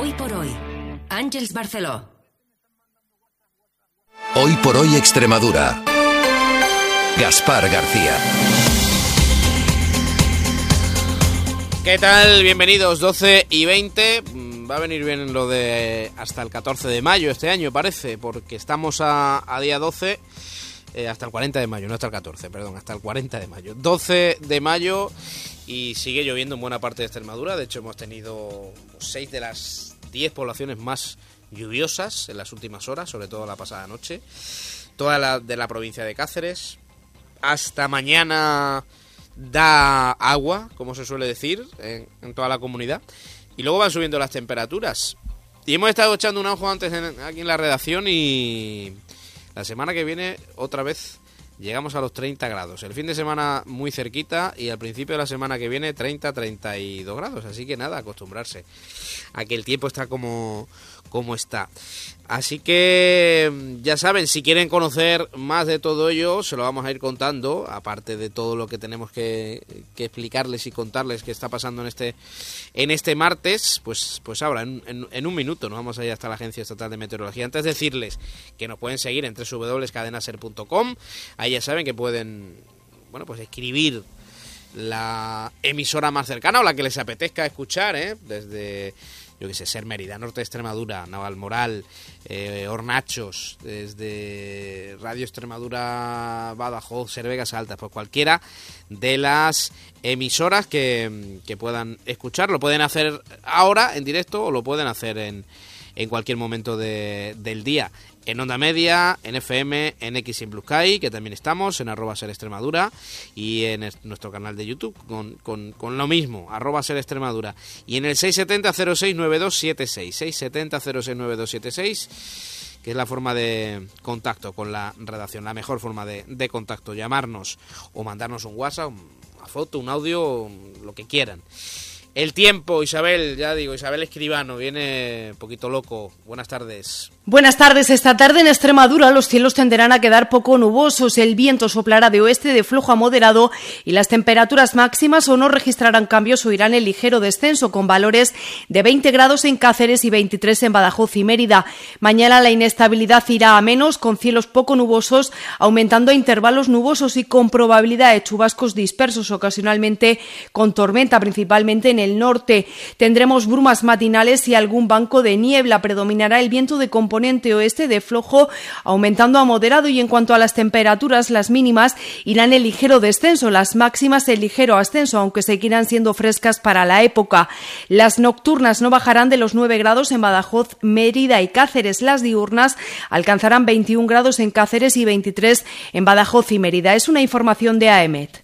Hoy por hoy, Àngels Barceló. Hoy por hoy Extremadura. Gaspar García. ¿Qué tal? Bienvenidos, 12:20. Va a venir bien lo de hasta el 14 de mayo este año, parece, porque estamos a día 12, hasta el 40 de mayo, no hasta el 14, perdón, hasta el 40 de mayo. 12 de mayo y sigue lloviendo en buena parte de Extremadura. De hecho, hemos tenido 6 de las 10 poblaciones más lluviosas en las últimas horas, sobre todo la pasada noche. Toda de la provincia de Cáceres. Hasta mañana da agua, como se suele decir, en toda la comunidad. Y luego van subiendo las temperaturas. Y hemos estado echando un ojo antes aquí en la redacción y la semana que viene otra vez llegamos a los 30 grados. El fin de semana muy cerquita y al principio de la semana que viene 30-32 grados. Así que nada, acostumbrarse a que el tiempo está como está. Así que ya saben, si quieren conocer más de todo ello, se lo vamos a ir contando, aparte de todo lo que tenemos que explicarles y contarles que está pasando en este martes, pues ahora, en un minuto, nos vamos a ir hasta la Agencia Estatal de Meteorología. Antes decirles que nos pueden seguir en www.cadenaser.com, ahí ya saben que pueden, pues escribir la emisora más cercana o la que les apetezca escuchar, desde, yo qué sé, Ser Mérida, Norte de Extremadura, Navalmoral, Hornachos, desde Radio Extremadura, Badajoz, Ser Vegas Altas, pues cualquiera de las emisoras que puedan escuchar. Lo pueden hacer ahora en directo o lo pueden hacer en cualquier momento del día. En Onda Media, en FM, en X y en Blue Sky, que también estamos, en @SerExtremadura, y en nuestro canal de YouTube con lo mismo, @SerExtremadura. Y en el 670-069276, 670-069276, que es la forma de contacto con la redacción, la mejor forma de contacto, llamarnos o mandarnos un WhatsApp, una foto, un audio, lo que quieran. El tiempo, Isabel Escribano, viene un poquito loco. Buenas tardes. Buenas tardes. Esta tarde en Extremadura los cielos tenderán a quedar poco nubosos, el viento soplará de oeste de flojo a moderado y las temperaturas máximas o no registrarán cambios o irán en ligero descenso, con valores de 20 grados en Cáceres y 23 en Badajoz y Mérida. Mañana la inestabilidad irá a menos, con cielos poco nubosos, aumentando a intervalos nubosos y con probabilidad de chubascos dispersos, ocasionalmente con tormenta, principalmente en el norte. Tendremos brumas matinales y algún banco de niebla. Predominará el viento de componente oeste de flojo, aumentando a moderado, y en cuanto a las temperaturas, las mínimas irán en ligero descenso, las máximas en ligero ascenso, aunque seguirán siendo frescas para la época. Las nocturnas no bajarán de los 9 grados en Badajoz, Mérida y Cáceres. Las diurnas alcanzarán 21 grados en Cáceres y 23 en Badajoz y Mérida. Es una información de AEMET.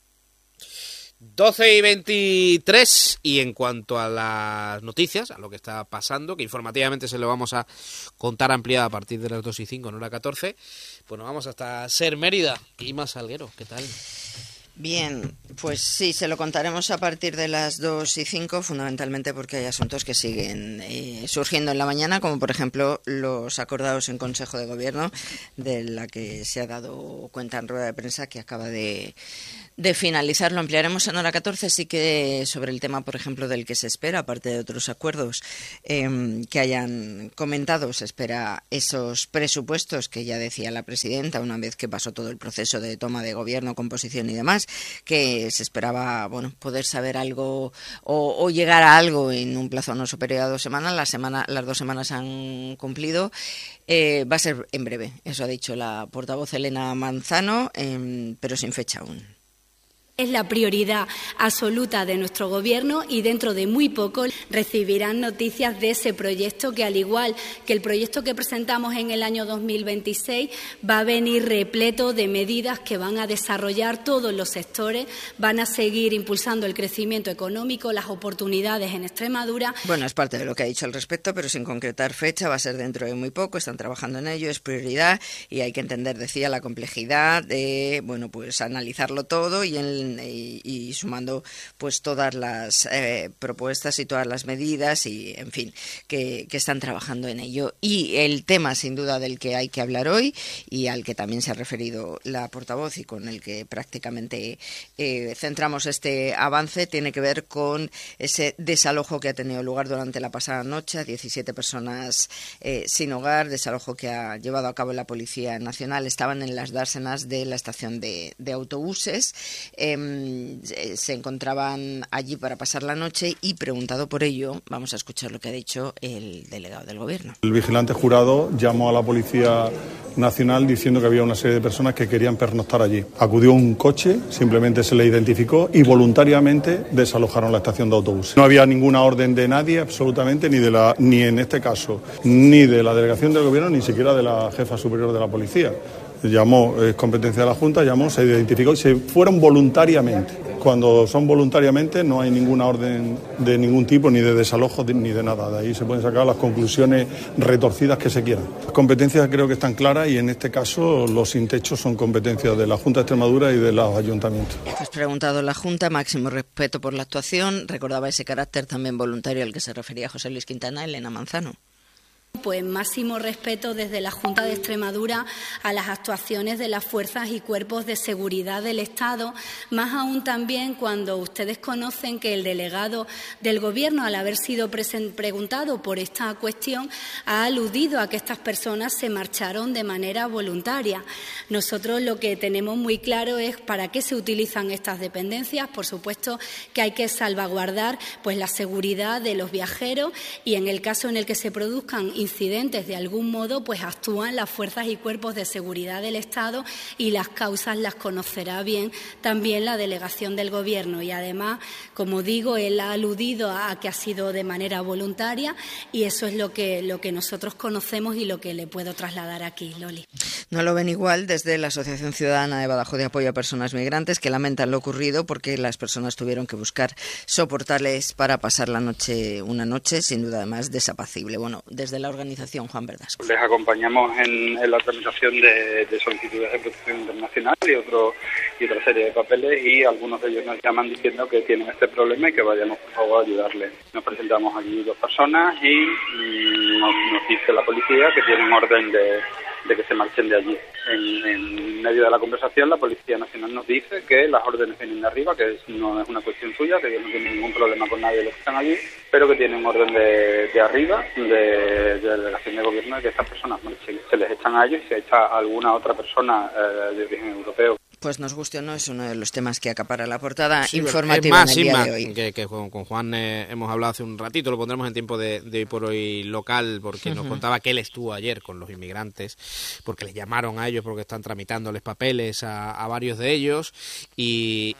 12:23, y en cuanto a las noticias, a lo que está pasando, que informativamente se lo vamos a contar ampliada a partir de las 2:05 en hora 14, pues nos vamos hasta Ser Mérida. Clima Salguero, ¿qué tal? Bien, pues sí, se lo contaremos a partir de las 2:05, fundamentalmente porque hay asuntos que siguen surgiendo en la mañana, como por ejemplo los acordados en Consejo de Gobierno, de la que se ha dado cuenta en rueda de prensa que acaba de finalizar. Lo ampliaremos en hora 14, sí que sobre el tema, por ejemplo, del que se espera, aparte de otros acuerdos que hayan comentado, se espera esos presupuestos que ya decía la presidenta, una vez que pasó todo el proceso de toma de gobierno, composición y demás, que se esperaba poder saber algo o llegar a algo en un plazo no superior a 2 semanas. Las 2 semanas han cumplido. Va a ser en breve, eso ha dicho la portavoz Elena Manzano, pero sin fecha aún. Es la prioridad absoluta de nuestro Gobierno y dentro de muy poco recibirán noticias de ese proyecto que, al igual que el proyecto que presentamos en el año 2026, va a venir repleto de medidas que van a desarrollar todos los sectores, van a seguir impulsando el crecimiento económico, las oportunidades en Extremadura. Bueno, es parte de lo que ha dicho al respecto, pero sin concretar fecha, va a ser dentro de muy poco, están trabajando en ello, es prioridad y hay que entender, decía, la complejidad de, analizarlo todo y en y sumando pues todas las propuestas y todas las medidas y, en fin, que están trabajando en ello. Y el tema, sin duda, del que hay que hablar hoy y al que también se ha referido la portavoz y con el que prácticamente centramos este avance, tiene que ver con ese desalojo que ha tenido lugar durante la pasada noche, 17 personas sin hogar, desalojo que ha llevado a cabo la Policía Nacional. Estaban en las dársenas de la estación de autobuses, se encontraban allí para pasar la noche y, preguntado por ello, vamos a escuchar lo que ha dicho el delegado del Gobierno. El vigilante jurado llamó a la Policía Nacional diciendo que había una serie de personas que querían pernoctar allí. Acudió un coche, simplemente se le identificó y voluntariamente desalojaron la estación de autobuses. No había ninguna orden de nadie, absolutamente, ni en este caso, ni de la delegación del Gobierno, ni siquiera de la jefa superior de la policía. Llamó, es competencia de la Junta, llamó, se identificó y se fueron voluntariamente. Cuando son voluntariamente no hay ninguna orden de ningún tipo, ni de desalojo, ni de nada. De ahí se pueden sacar las conclusiones retorcidas que se quieran. Las competencias creo que están claras y en este caso los sin techo son competencias de la Junta de Extremadura y de los ayuntamientos. Pues preguntado la Junta, máximo respeto por la actuación. Recordaba ese carácter también voluntario al que se refería José Luis Quintana, Elena Manzano. Pues máximo respeto desde la Junta de Extremadura a las actuaciones de las fuerzas y cuerpos de seguridad del Estado, más aún también cuando ustedes conocen que el delegado del Gobierno, al haber sido preguntado por esta cuestión, ha aludido a que estas personas se marcharon de manera voluntaria. Nosotros lo que tenemos muy claro es para qué se utilizan estas dependencias. Por supuesto que hay que salvaguardar pues la seguridad de los viajeros y en el caso en el que se produzcan incidentes de algún modo, pues actúan las fuerzas y cuerpos de seguridad del Estado y las causas las conocerá bien también la delegación del Gobierno. Y además, como digo, él ha aludido a que ha sido de manera voluntaria y eso es lo que nosotros conocemos y lo que le puedo trasladar aquí, Loli. No lo ven igual desde la Asociación Ciudadana de Badajoz de Apoyo a Personas Migrantes, que lamentan lo ocurrido porque las personas tuvieron que buscar soportarles para pasar la noche, una noche sin duda además desapacible. Bueno, desde la organización, Juan Verdasco. Les acompañamos en la tramitación de solicitudes de protección internacional y otra serie de papeles, y algunos de ellos nos llaman diciendo que tienen este problema y que vayamos por favor a ayudarles. Nos presentamos allí 2 personas y nos dice la policía que tienen orden de que se marchen de allí. En medio de la conversación, la Policía Nacional nos dice que las órdenes vienen de arriba, que no es una cuestión suya, que ellos no tienen ningún problema con nadie de los que están allí, pero que tienen orden de arriba, de la delegación de Gobierno, de que estas personas marchen. Se les echan a ellos y se echa a alguna otra persona de origen europeo. Pues nos guste o no, es uno de los temas que acapara la portada Es informativa más, en el día de hoy. Que con Juan hemos hablado hace un ratito, lo pondremos en tiempo de hoy por hoy local, porque nos contaba que él estuvo ayer con los inmigrantes, porque les llamaron a ellos porque están tramitándoles papeles a varios de ellos y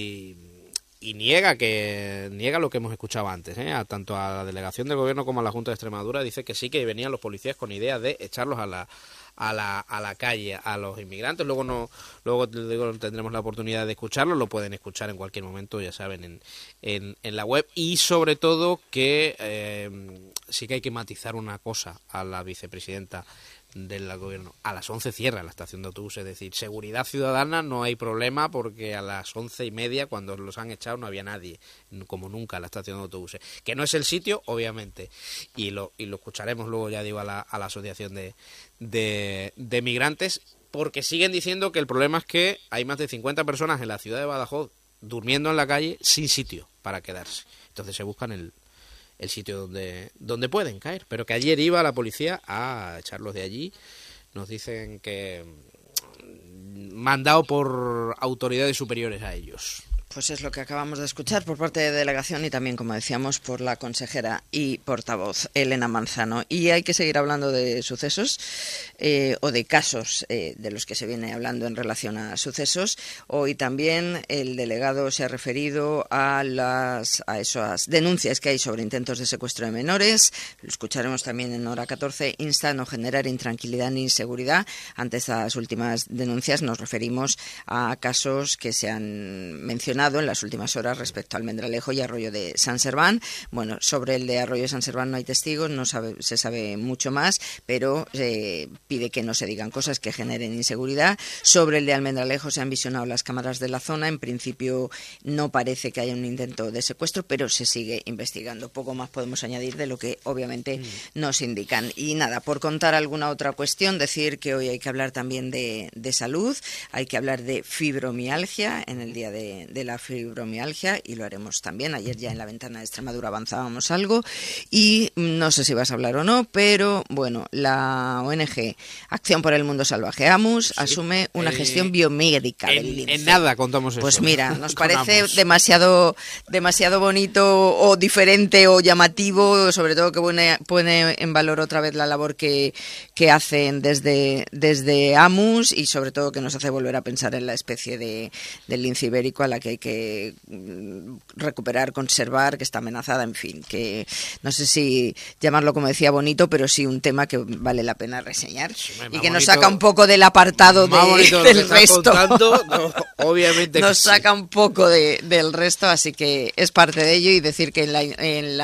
niega lo que hemos escuchado antes, tanto a la delegación del Gobierno como a la Junta de Extremadura. Dice que sí, que venían los policías con idea de echarlos a la calle a los inmigrantes. Luego tendremos la oportunidad de escucharlo, lo pueden escuchar en cualquier momento, ya saben, en la web. Y sobre todo que sí que hay que matizar una cosa a la vicepresidenta del Gobierno. A las 11 cierra la estación de autobuses, es decir, seguridad ciudadana no hay problema, porque a las 11:30, cuando los han echado, no había nadie, como nunca, en la estación de autobuses. Que no es el sitio, obviamente, y lo escucharemos luego, ya digo, a la asociación de migrantes, porque siguen diciendo que el problema es que hay más de 50 personas en la ciudad de Badajoz durmiendo en la calle sin sitio para quedarse. Entonces se buscan el sitio donde pueden caer, pero que ayer iba la policía a echarlos de allí. Nos dicen que mandado por autoridades superiores a ellos. Pues es lo que acabamos de escuchar por parte de delegación y también, como decíamos, por la consejera y portavoz Elena Manzano. Y hay que seguir hablando de sucesos o de casos de los que se viene hablando en relación a sucesos. Hoy también el delegado se ha referido a esas denuncias que hay sobre intentos de secuestro de menores. Lo escucharemos también en hora 14. Insta a no generar intranquilidad ni inseguridad. Ante estas últimas denuncias nos referimos a casos que se han mencionado evolucionado en las últimas horas respecto a Almendralejo y Arroyo de San Serván. Bueno, sobre el de Arroyo de San Serván no hay testigos, se sabe mucho más, pero pide que no se digan cosas que generen inseguridad. Sobre el de Almendralejo se han visionado las cámaras de la zona. En principio no parece que haya un intento de secuestro, pero se sigue investigando. Poco más podemos añadir de lo que obviamente nos indican. Y nada, por contar alguna otra cuestión, decir que hoy hay que hablar también de salud, hay que hablar de fibromialgia en el día de la fibromialgia, y lo haremos también. Ayer ya en la ventana de Extremadura avanzábamos algo, y no sé si vas a hablar o no, pero bueno, la ONG Acción por el Mundo Salvaje, AMUS, asume una gestión biomédica del lince. En nada contamos eso. Pues mira, nos parece demasiado bonito o diferente o llamativo, sobre todo que pone en valor otra vez la labor que hacen desde AMUS, y sobre todo que nos hace volver a pensar en la especie del lince ibérico a la que hay que recuperar, conservar, que está amenazada, en fin, que no sé si llamarlo, como decía, bonito, pero sí un tema que vale la pena reseñar, sí, y que nos saca un poco del apartado del resto. No, obviamente nos saca un poco del resto, así que es parte de ello, y decir que en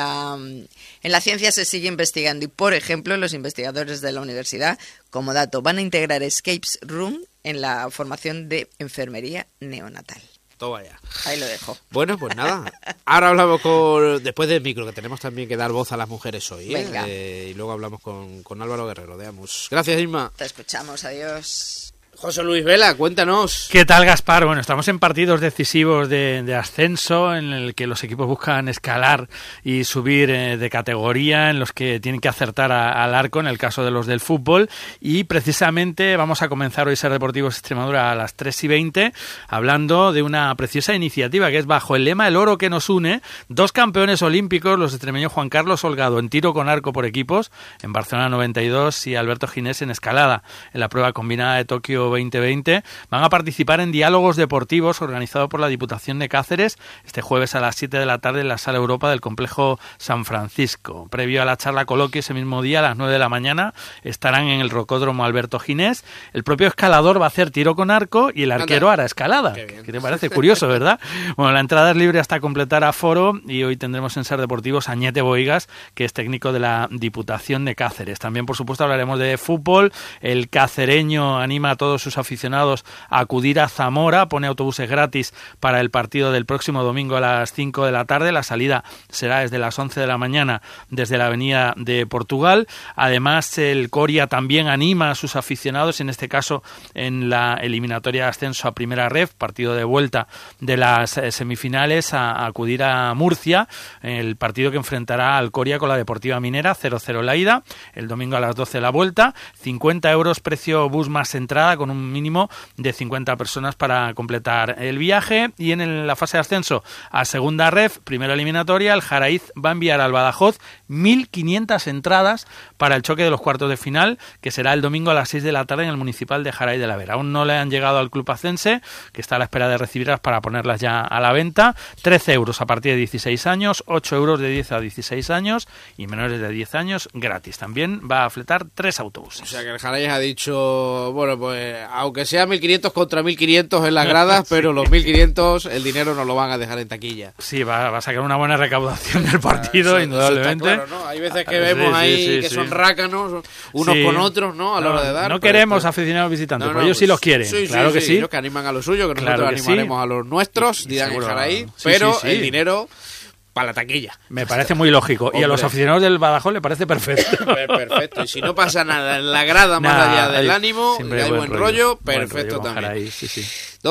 la ciencia se sigue investigando, y por ejemplo los investigadores de la universidad, como dato, van a integrar Escapes Room en la formación de enfermería neonatal. Todo ya. Ahí lo dejo. Bueno, pues nada. Ahora hablamos después del micro, que tenemos también que dar voz a las mujeres hoy. Venga. Y luego hablamos con Álvaro Guerrero de AMUS. Gracias, Isma. Te escuchamos, adiós. José Luis Vela, cuéntanos. ¿Qué tal, Gaspar? Bueno, estamos en partidos decisivos de ascenso, en el que los equipos buscan escalar y subir de categoría, en los que tienen que acertar al arco, en el caso de los del fútbol, y precisamente vamos a comenzar hoy Ser Deportivos Extremadura a las 3:20, hablando de una preciosa iniciativa que es bajo el lema El oro que nos une, 2 campeones olímpicos, los extremeños Juan Carlos Holgado en tiro con arco por equipos, en Barcelona 92, y Alberto Ginés en escalada, en la prueba combinada de Tokio 2020, van a participar en diálogos deportivos organizados por la Diputación de Cáceres este jueves a las 7 de la tarde en la Sala Europa del Complejo San Francisco. Previo a la charla coloquio, ese mismo día a las 9 de la mañana estarán en el Rocódromo Alberto Ginés. El propio escalador va a hacer tiro con arco y el arquero hará escalada. ¿Qué te parece? Curioso, ¿verdad? Bueno, la entrada es libre hasta completar aforo, y hoy tendremos en Ser Deportivos a Ñete Boigas, que es técnico de la Diputación de Cáceres. También, por supuesto, hablaremos de fútbol. El cacereño anima a todos sus aficionados a acudir a Zamora, pone autobuses gratis para el partido del próximo domingo a las 5 de la tarde. La salida será desde las 11 de la mañana desde la Avenida de Portugal. Además, el Coria también anima a sus aficionados, en este caso en la eliminatoria de ascenso a Primera Ref, partido de vuelta de las semifinales, a acudir a Murcia, el partido que enfrentará al Coria con la Deportiva Minera, 0-0 la ida, el domingo a las 12 la vuelta. 50 euros precio bus más entrada, con un mínimo de 50 personas para completar el viaje. Y en la fase de ascenso a Segunda Ref, primera eliminatoria, el Jaraiz va a enviar al Badajoz 1.500 entradas para el choque de los cuartos de final, que será el domingo a las 6 de la tarde en el Municipal de Jaraiz de la Vera. Aún no le han llegado al club acense, que está a la espera de recibirlas para ponerlas ya a la venta. 13 euros a partir de 16 años, 8 euros de 10 a 16 años, y menores de 10 años gratis. También va a fletar 3 autobuses. O sea que el Jaraiz ha dicho, bueno, pues aunque sea 1.500 contra 1.500 en las gradas, sí, pero los 1.500 el dinero no lo van a dejar en taquilla. Sí, va a sacar una buena recaudación del partido, sí, indudablemente. Claro, ¿no? Hay veces que vemos ahí que son rácanos unos con otros, ¿no? A la hora de dar. No queremos aficionados visitantes, pero ellos sí los quieren, claro que sí. Ellos que animan a lo suyo, que nosotros animaremos a los nuestros, dirán el Jaraiz, pero el dinero para la taquilla. Me parece muy lógico. Hombre. Y a los aficionados del Badajoz le parece perfecto. Perfecto. Y si no pasa nada en la grada, más allá del ánimo, y hay buen rollo, perfecto también. Ahí, sí.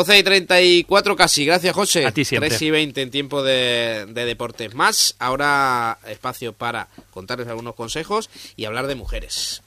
12:34 casi. Gracias, José. A ti siempre. 3:20 en tiempo de deportes más. Ahora espacio para contarles algunos consejos y hablar de mujeres.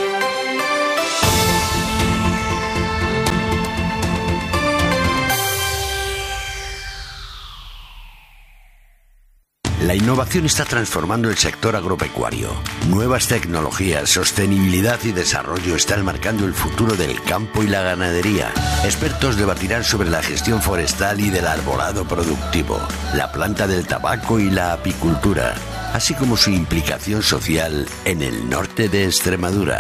La innovación está transformando el sector agropecuario. Nuevas tecnologías, sostenibilidad y desarrollo están marcando el futuro del campo y la ganadería. Expertos debatirán sobre la gestión forestal y del arbolado productivo, la planta del tabaco y la apicultura, así como su implicación social en el norte de Extremadura.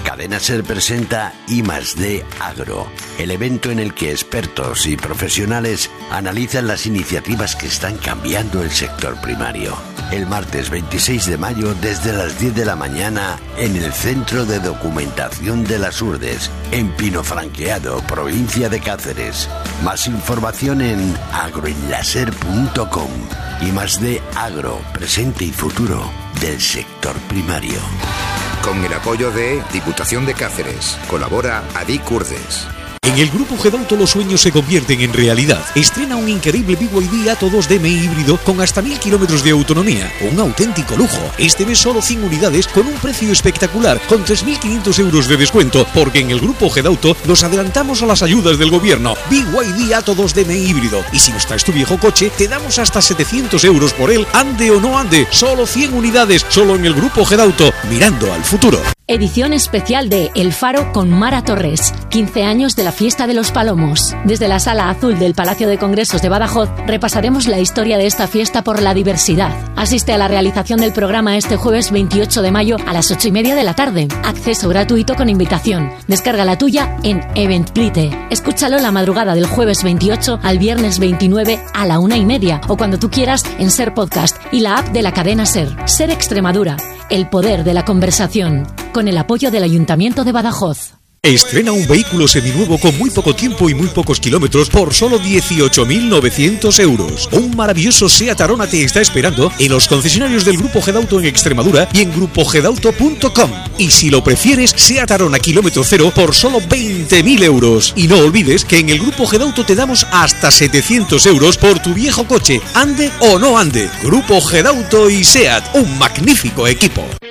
Cadena Ser presenta I+D Agro, el evento en el que expertos y profesionales analizan las iniciativas que están cambiando el sector primario. El martes 26 de mayo desde las 10 de la mañana en el Centro de Documentación de las Urdes, en Pinofranqueado, provincia de Cáceres. Más información en agroenlaser.com. I+D Agro, presente y futuro del sector primario. Con el apoyo de Diputación de Cáceres. Colabora Adic Urdes. En el Grupo Gedauto los sueños se convierten en realidad. Estrena un increíble BYD Atto 2DM híbrido con hasta 1000 kilómetros de autonomía. Un auténtico lujo. Este mes solo 100 unidades con un precio espectacular, con 3.500 euros de descuento, porque en el Grupo Gedauto nos adelantamos a las ayudas del gobierno. BYD Atto 2DM híbrido. Y si nos traes tu viejo coche, te damos hasta 700 euros por él, ande o no ande. Solo 100 unidades, solo en el Grupo Gedauto, mirando al futuro. Edición especial de El Faro con Mara Torres. 15 años de la Fiesta de los Palomos. Desde la Sala Azul del Palacio de Congresos de Badajoz repasaremos la historia de esta fiesta por la diversidad. Asiste a la realización del programa este jueves 28 de mayo a las 8:30 de la tarde. Acceso gratuito con invitación. Descarga la tuya en Eventbrite. Escúchalo la madrugada del jueves 28 al viernes 29 a la 1:30 o cuando tú quieras en Ser Podcast y la app de la cadena Ser. Ser Extremadura. El poder de la conversación. Con el apoyo del Ayuntamiento de Badajoz. Estrena un vehículo seminuevo con muy poco tiempo y muy pocos kilómetros por solo 18.900 euros. Un maravilloso Seat Arona te está esperando en los concesionarios del Grupo Gedauto en Extremadura y en grupogedauto.com. Y si lo prefieres, Seat Arona kilómetro cero por solo 20.000 euros. Y no olvides que en el Grupo Gedauto te damos hasta 700 euros por tu viejo coche, ande o no ande. Grupo Gedauto y Seat, un magnífico equipo.